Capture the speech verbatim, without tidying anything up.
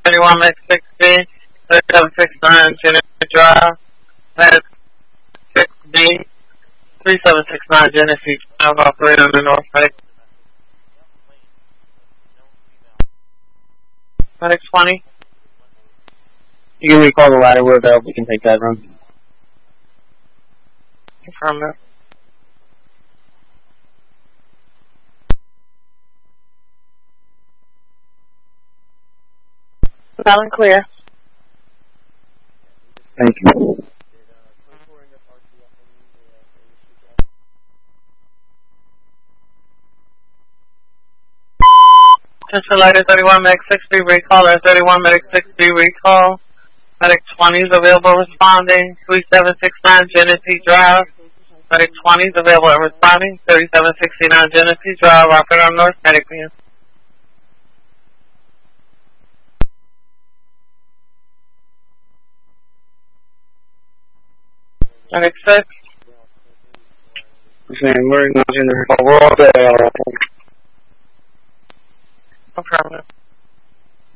thirty-one Medic six B, thirty-seven sixty-nine Genesee Drive, Medic six B, thirty-seven sixty-nine Genesee Drive, operator on the North Medic. Medic twenty. You can recall the ladder, we're available, we can take that run. Confirm that. Loud and clear. Thank you. Attention Lighter thirty-one Medic six B recaller, thirty-one Medic six B recall. Medic twenty is available responding, thirty-seven sixty-nine Genesee Drive. Medic twenty is available and responding, thirty-seven sixty-nine Genesee Drive, operator on North Medic View. Medic six. We're acknowledging the recall. We're all good. No problem.